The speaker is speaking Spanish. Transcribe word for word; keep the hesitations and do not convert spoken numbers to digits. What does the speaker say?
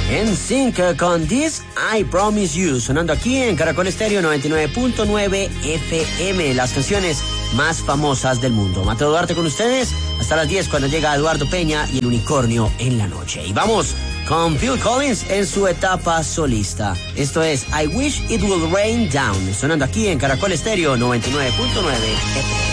En Sync con This I Promise You, sonando aquí en Caracol Estéreo noventa y nueve punto nueve F M, las canciones más famosas del mundo. Mateo Duarte con ustedes hasta las diez, cuando llega Eduardo Peña y el Unicornio en la noche. Y vamos con Phil Collins en su etapa solista. Esto es I Wish It Will Rain Down, sonando aquí en Caracol Estéreo noventa y nueve punto nueve F M.